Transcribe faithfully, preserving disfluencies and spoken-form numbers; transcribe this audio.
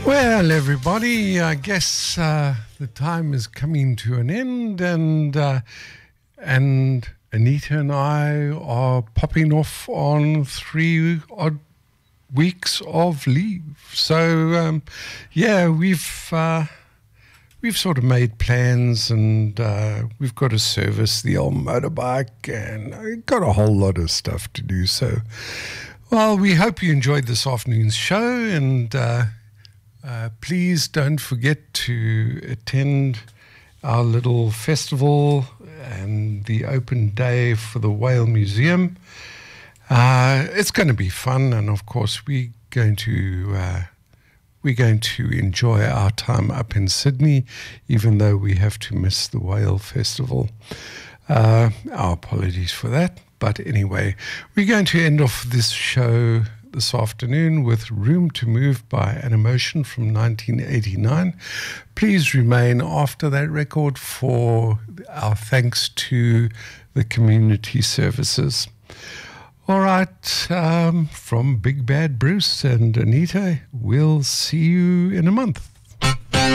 Well, everybody, I guess uh, the time is coming to an end, and uh, and Anita and I are popping off on three odd weeks of leave. So, um, yeah, we've uh, we've sort of made plans, and uh, we've got to service the old motorbike, and I've got a whole lot of stuff to do. So, well, we hope you enjoyed this afternoon's show, and uh, uh, please don't forget to attend our little festival and the open day for the Whale Museum. Uh, it's going to be fun, and of course we're going to uh, we're going to enjoy our time up in Sydney, even though we have to miss the Whale Festival. Uh, our apologies for that, but anyway, we're going to end off this show this afternoon with Room to Move by Animotion from nineteen eighty-nine. Please remain after that record for our thanks to the community services. All right, um, from Big Bad Bruce and Anita, we'll see you in a month.